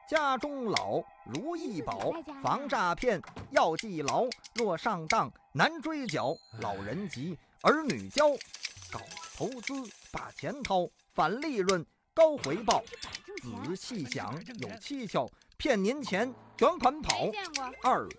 家中老，如意宝，防诈骗要记牢。若上当难追缴，老人急，儿女教。搞投资把钱掏，反利润高回报。仔细想有蹊跷，骗您钱卷款跑。二